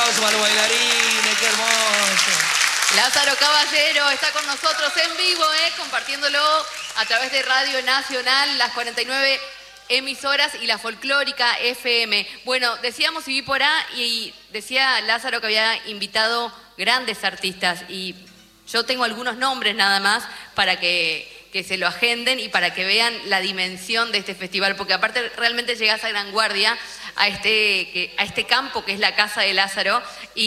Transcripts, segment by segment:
aplauso para los bailarines, qué hermoso. Lázaro Caballero está con nosotros en vivo, compartiéndolo a través de Radio Nacional, las 49 emisoras y la folclórica FM. Bueno, decíamos y vi por A y decía Lázaro que había invitado grandes artistas y yo tengo algunos nombres nada más para que se lo agenden y para que vean la dimensión de este festival, porque aparte realmente llegás a Gran Guardia, a este campo que es la Casa de Lázaro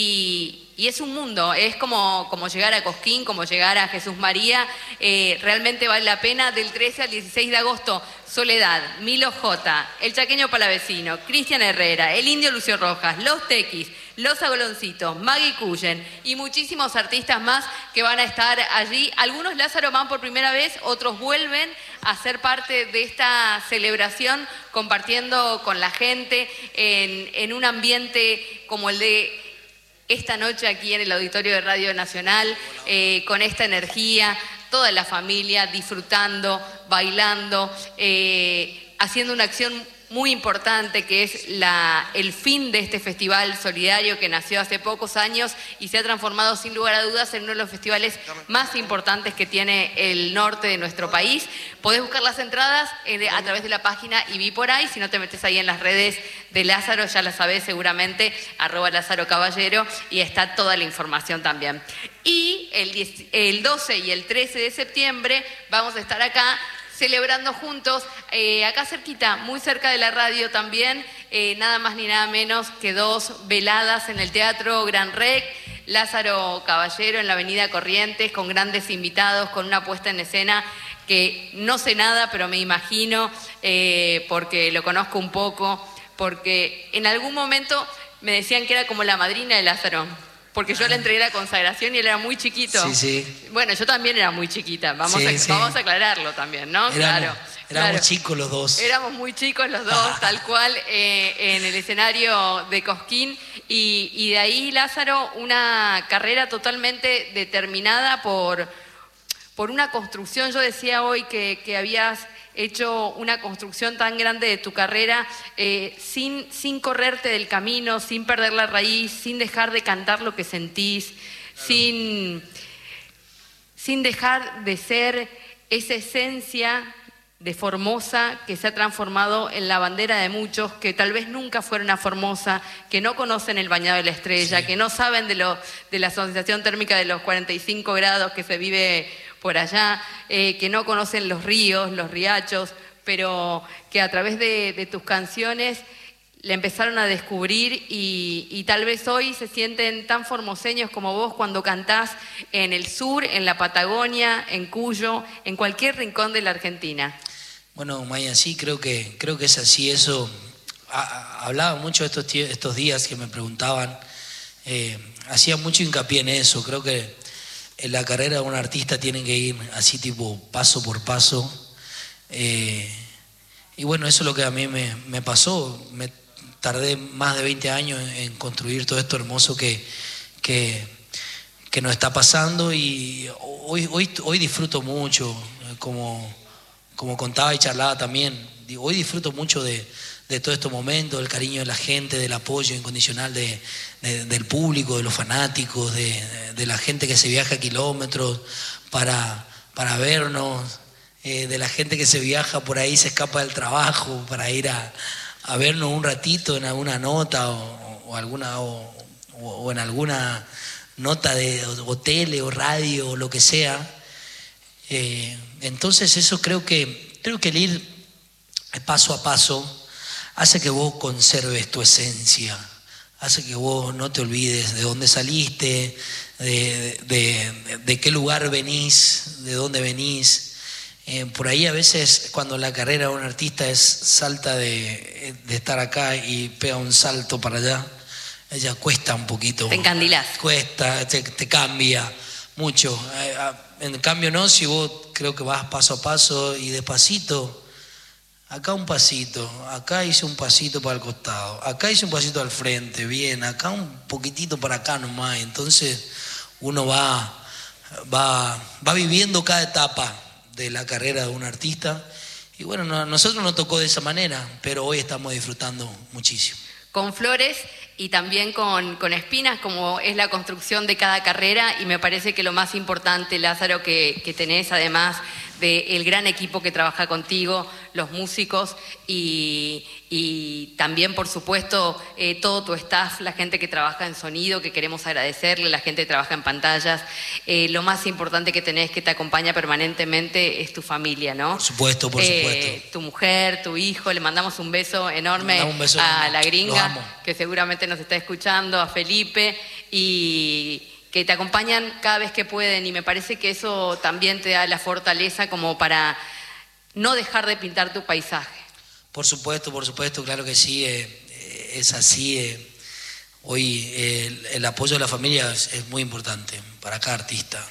y es un mundo, es como llegar a Cosquín, como llegar a Jesús María, realmente vale la pena. Del 13 al 16 de agosto, Soledad, Milo J, El Chaqueño Palavecino, Cristian Herrera, El Indio Lucio Rojas, Los Tequis, Los Agoloncitos, Maggie Cullen y muchísimos artistas más que van a estar allí. Algunos, Lázaro, van por primera vez, otros vuelven a ser parte de esta celebración, compartiendo con la gente en un ambiente como el de esta noche aquí en el auditorio de Radio Nacional, con esta energía, toda la familia disfrutando, bailando, haciendo una acción muy importante que es el fin de este festival solidario que nació hace pocos años y se ha transformado sin lugar a dudas en uno de los festivales más importantes que tiene el norte de nuestro país. Podés buscar las entradas a través de la página y vi por ahí, si no te metes ahí en las redes de Lázaro, ya la sabés seguramente, @Lázaro Caballero, y está toda la información también. Y el 12 y el 13 de septiembre vamos a estar acá celebrando juntos, acá cerquita, muy cerca de la radio también, nada más ni nada menos que 2 veladas en el Teatro Gran Rex, Lázaro Caballero en la Avenida Corrientes, con grandes invitados, con una puesta en escena que no sé nada, pero me imagino, porque lo conozco un poco, porque en algún momento me decían que era como la madrina de Lázaro. Porque yo le entregué la consagración y él era muy chiquito. Sí, sí. Bueno, yo también era muy chiquita. Vamos a aclararlo también, ¿no? Éramos chicos los dos. Éramos muy chicos los dos, tal cual, en el escenario de Cosquín. Y de ahí, Lázaro, una carrera totalmente determinada por una construcción. Yo decía hoy que habías hecho una construcción tan grande de tu carrera sin correrte del camino, sin perder la raíz, sin dejar de cantar lo que sentís, sin dejar de ser esa esencia de Formosa que se ha transformado en la bandera de muchos que tal vez nunca fueron a Formosa, que no conocen el Bañado de la Estrella, que no saben de la sensación térmica de los 45 grados que se vive por allá, que no conocen los ríos, los riachos, pero que a través de tus canciones le empezaron a descubrir y tal vez hoy se sienten tan formoseños como vos cuando cantás en el sur, en la Patagonia, en Cuyo, en cualquier rincón de la Argentina. Bueno, Maya, sí, creo que es así. Eso hablaba mucho estos días que me preguntaban, hacía mucho hincapié en eso. Creo que en la carrera de un artista tienen que ir así tipo paso por paso. Y bueno, eso es lo que a mí me pasó. Me tardé más de 20 años en construir todo esto hermoso que nos está pasando y hoy disfruto mucho, como contaba y charlaba también. Hoy disfruto mucho de todos estos momentos, del cariño de la gente, del apoyo incondicional del público, de los fanáticos, de la gente que se viaja kilómetros para vernos, de la gente que se viaja por ahí, se escapa del trabajo para ir a vernos un ratito en alguna nota o en alguna nota de o tele o radio o lo que sea. Entonces eso creo que el ir paso a paso hace que vos conserves tu esencia, hace que vos no te olvides de dónde saliste, de qué lugar venís, de dónde venís. Por ahí a veces cuando la carrera de un artista salta de estar acá y pega un salto para allá, ella cuesta un poquito. Te encandilás. Cuesta, te cambia mucho. En cambio no, si vos creo que vas paso a paso y despacito. Acá un pasito, acá hice un pasito para el costado, acá hice un pasito al frente, bien, acá un poquitito para acá nomás. Entonces uno va viviendo cada etapa de la carrera de un artista y bueno, nosotros nos tocó de esa manera, pero hoy estamos disfrutando muchísimo. Con Flores y también con espinas, como es la construcción de cada carrera, y me parece que lo más importante, Lázaro, que tenés, además del gran equipo que trabaja contigo, los músicos y también, por supuesto, todo tu staff, la gente que trabaja en sonido, que queremos agradecerle, la gente que trabaja en pantallas. Lo más importante que tenés, que te acompaña permanentemente, es tu familia, ¿no? Por supuesto, por supuesto. Tu mujer, tu hijo, le mandamos un beso enorme a la gringa, que seguramente nos está escuchando, a Felipe, y que te acompañan cada vez que pueden, y me parece que eso también te da la fortaleza como para no dejar de pintar tu paisaje. Por supuesto, claro que sí, es así. Hoy el apoyo de la familia es muy importante para cada artista.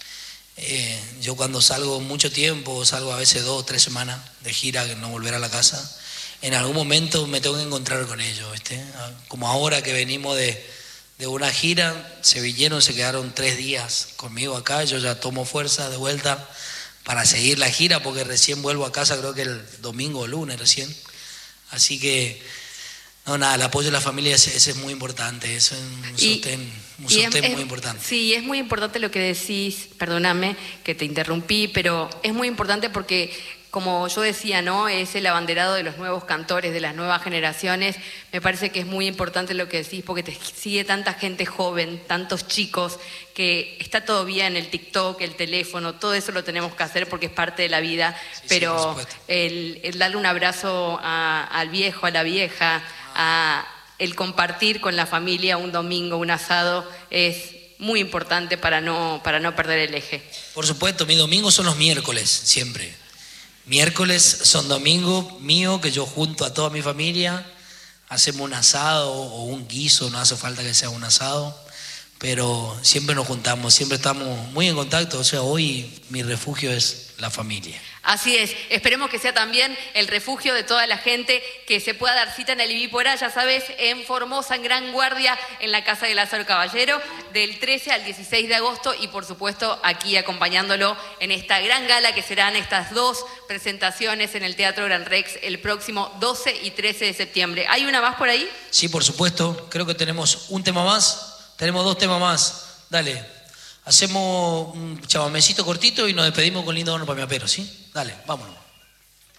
Yo cuando salgo mucho tiempo, salgo a veces 2 o 3 semanas de gira, que no volver a la casa, en algún momento me tengo que encontrar con ellos, ¿viste? Como ahora que venimos de una gira, se vinieron, se quedaron 3 días conmigo acá, yo ya tomo fuerza de vuelta para seguir la gira, porque recién vuelvo a casa, creo que el domingo o lunes recién. Así que, no, nada, el apoyo de la familia ese es muy importante, eso es un sostén muy importante. Sí, es muy importante lo que decís, perdóname que te interrumpí, pero es muy importante porque, como yo decía, ¿no? Es el abanderado de los nuevos cantores, de las nuevas generaciones. Me parece que es muy importante lo que decís, porque te sigue tanta gente joven, tantos chicos, que está todavía en el TikTok, el teléfono, todo eso lo tenemos que hacer porque es parte de la vida, sí, pero sí, el darle un abrazo al viejo, a la vieja, el compartir con la familia un domingo, un asado, es muy importante para no perder el eje. Por supuesto, mis domingos son los miércoles, siempre. Miércoles son domingos míos, que yo junto a toda mi familia, hacemos un asado o un guiso, no hace falta que sea un asado, pero siempre nos juntamos, siempre estamos muy en contacto. O sea, hoy mi refugio es la familia. Así es, esperemos que sea también el refugio de toda la gente que se pueda dar cita en el Ibípora, ya sabes, en Formosa, en Gran Guardia, en la casa de Lázaro Caballero, del 13 al 16 de agosto, y por supuesto aquí acompañándolo en esta gran gala que serán estas 2 presentaciones en el Teatro Gran Rex el próximo 12 y 13 de septiembre. ¿Hay una más por ahí? Sí, por supuesto, creo que tenemos un tema más, tenemos 2 temas más, dale. Hacemos un chamamecito cortito y nos despedimos con Lindo Horno para mi apero, ¿sí? Dale, vámonos.